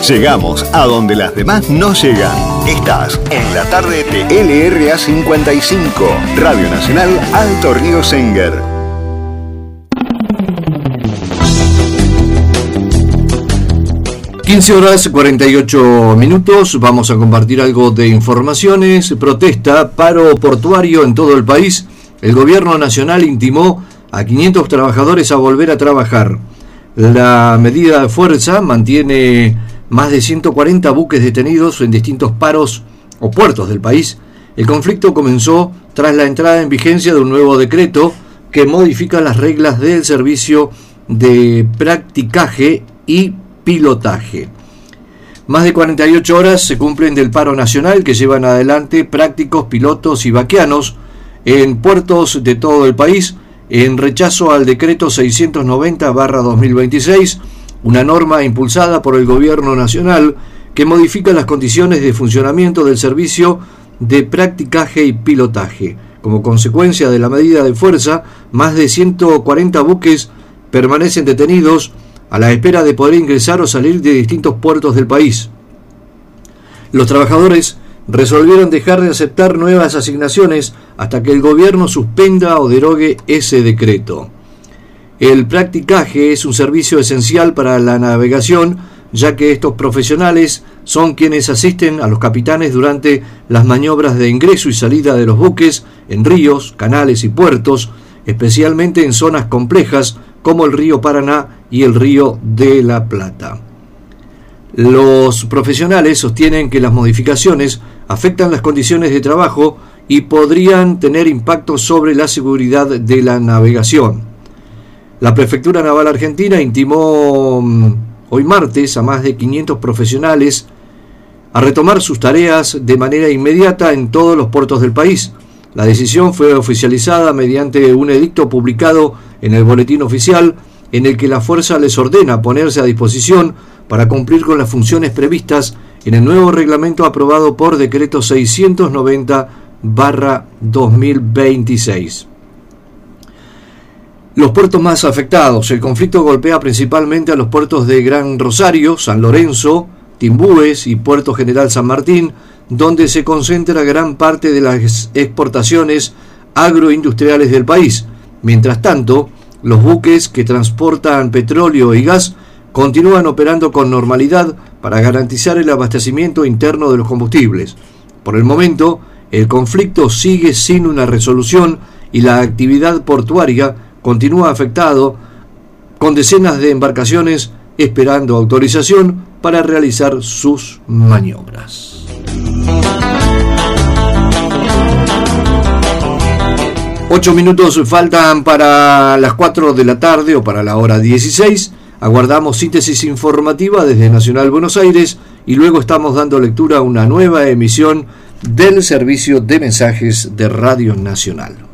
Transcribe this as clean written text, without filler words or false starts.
Llegamos a donde las demás no llegan. Estás en la tarde de LRA 55, Radio Nacional Alto Río Senguer. Horas 48 minutos, vamos a compartir algo de informaciones. Protesta, paro portuario en todo el país. El gobierno nacional intimó a 500 trabajadores a volver a trabajar. La medida de fuerza mantiene más de 140 buques detenidos en distintos paros o puertos del país. El conflicto comenzó tras la entrada en vigencia de un nuevo decreto que modifica las reglas del servicio de practicaje y pilotaje. Más de 48 horas se cumplen del paro nacional que llevan adelante prácticos, pilotos y vaqueanos en puertos de todo el país en rechazo al decreto 690/2026, una norma impulsada por el gobierno nacional que modifica las condiciones de funcionamiento del servicio de practicaje y pilotaje. Como consecuencia de la medida de fuerza, más de 140 buques permanecen detenidos a la espera de poder ingresar o salir de distintos puertos del país. Los trabajadores resolvieron dejar de aceptar nuevas asignaciones hasta que el gobierno suspenda o derogue ese decreto. El practicaje es un servicio esencial para la navegación, ya que estos profesionales son quienes asisten a los capitanes durante las maniobras de ingreso y salida de los buques en ríos, canales y puertos, especialmente en zonas complejas como el río Paraná y el río de la Plata. Los profesionales sostienen que las modificaciones afectan las condiciones de trabajo y podrían tener impacto sobre la seguridad de la navegación. La Prefectura Naval Argentina intimó hoy martes a más de 500 profesionales a retomar sus tareas de manera inmediata en todos los puertos del país. La decisión fue oficializada mediante un edicto publicado en el Boletín Oficial, en el que la fuerza les ordena ponerse a disposición para cumplir con las funciones previstas en el nuevo reglamento aprobado por decreto 690/2026. Los puertos más afectados. El conflicto golpea principalmente a los puertos de Gran Rosario, San Lorenzo, Timbúes y Puerto General San Martín, donde se concentra gran parte de las exportaciones agroindustriales del país. Mientras tanto, los buques que transportan petróleo y gas continúan operando con normalidad para garantizar el abastecimiento interno de los combustibles. Por el momento, el conflicto sigue sin una resolución y la actividad portuaria continúa afectado, con decenas de embarcaciones esperando autorización para realizar sus maniobras. 8 minutos faltan para las 4 de la tarde o para la hora 16. Aguardamos síntesis informativa desde Nacional Buenos Aires y luego estamos dando lectura a una nueva emisión del servicio de mensajes de Radio Nacional.